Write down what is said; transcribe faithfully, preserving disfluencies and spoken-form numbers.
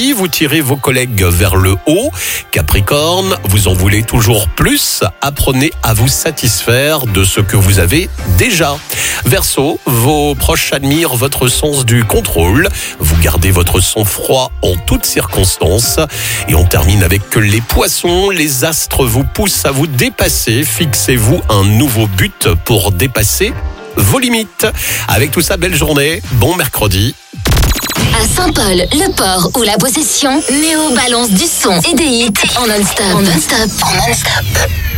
Gémeaux, vous tirez vos collègues vers le haut. Capricorne, vous en voulez toujours plus. Apprenez à vous satisfaire de ce que vous avez déjà. Verseau, vos proches admirent votre sens du contrôle. Vous gardez votre sang-froid en toutes circonstances. Et on termine avec les poissons. Les astres vous poussent à vous dépasser. Fixez-vous un nouveau but pour dépasser vos limites. Avec tout ça, belle journée. Bon mercredi. À Saint-Paul, Le Port ou La Possession, Néo balance du son et des hits en non-stop. En non-stop. En non-stop.